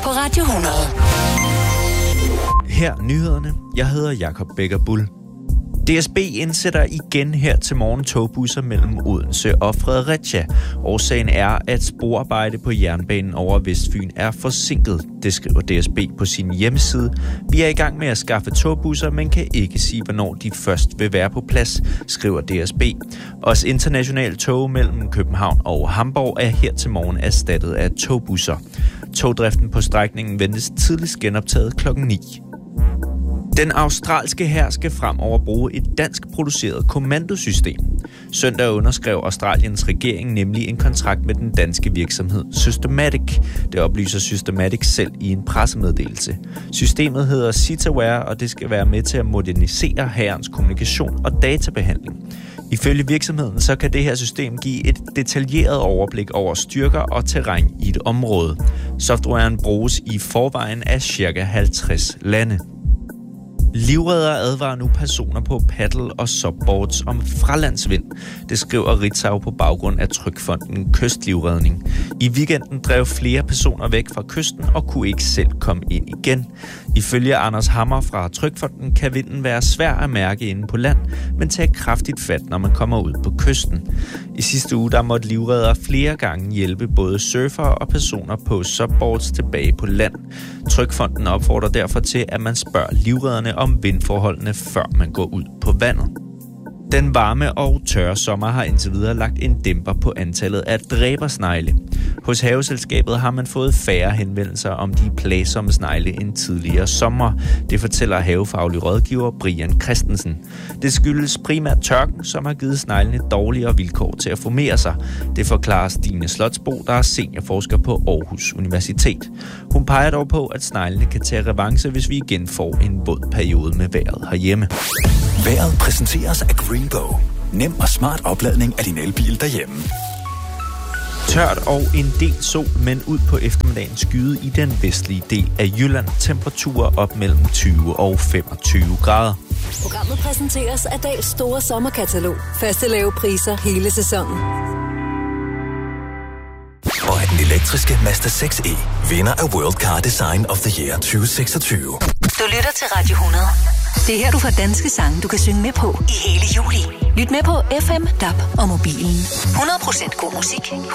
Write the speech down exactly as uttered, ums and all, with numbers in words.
på Radio hundrede. Her nyhederne. Jeg hedder Jakob Becker Bull. D S B indsætter igen her til morgen togbusser mellem Odense og Fredericia. Årsagen er, at sporarbejde på jernbanen over Vestfyn er forsinket. Det skriver D S B på sin hjemmeside. Vi er i gang med at skaffe togbusser, men kan ikke sige, hvornår de først vil være på plads, skriver D S B. Også internationale tog mellem København og Hamburg er her til morgen erstattet af togbusser. Togdriften på strækningen ventes tidligst genoptaget klokken ni. Den australske hær skal fremover bruge et dansk produceret kommandosystem. Søndag underskrev Australiens regering nemlig en kontrakt med den danske virksomhed Systematic. Det oplyser Systematic selv i en pressemeddelelse. Systemet hedder Citaware, og det skal være med til at modernisere hærens kommunikation og databehandling. Ifølge virksomheden så kan det her system give et detaljeret overblik over styrker og terræn i et område. Softwaren bruges i forvejen af ca. halvtreds lande. Livreddere advarer nu personer på paddle- og subboards om fralandsvind. Det skriver Ritzau på baggrund af Trygfonden Kystlivredning. I weekenden drev flere personer væk fra kysten og kunne ikke selv komme ind igen. Ifølge Anders Hammer fra Trygfonden kan vinden være svær at mærke inde på land, men tage kraftigt fat, når man kommer ud på kysten. I sidste uge der måtte livreddere flere gange hjælpe både surfere og personer på subboards tilbage på land. Trygfonden opfordrer derfor til, at man spørger livredderne om vindforholdene, før man går ud på vandet. Den varme og tørre sommer har indtil videre lagt en dæmper på antallet af dræbersnegle. Hos Haveselskabet har man fået færre henvendelser om de plagsomme snegle end tidligere sommer. Det fortæller havefaglig rådgiver Brian Christensen. Det skyldes primært tørken, som har givet sneglene dårligere vilkår til at formere sig. Det forklarer Stine Slotsbo, der er seniorforsker på Aarhus Universitet. Hun peger dog på, at sneglene kan tage revanche, hvis vi igen får en våd periode med vejret herhjemme. Vejret præsenteres af Greenbow. Nem og smart opladning af din elbil derhjemme. Tørt og en del sol, men ud på eftermiddagen skyde i den vestlige del af Jylland. Temperaturer op mellem tyve og femogtyve grader. Programmet præsenteres af Dahls store sommerkatalog. Faste lave priser hele sæsonen. Og af den elektriske Mazda seks E, vinder af World Car Design of the Year tyve seksogtyve. Du lytter til Radio hundrede. Det er her, du får danske sange, du kan synge med på i hele juli. Lyt med på F M, D A B og mobilen. hundrede procent god musik,